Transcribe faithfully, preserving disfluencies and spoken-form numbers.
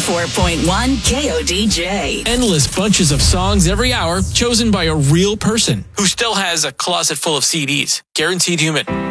ninety-four point one K O D J. Endless bunches of songs every hour chosen by a real person who still has a closet full of C Ds. Guaranteed Human.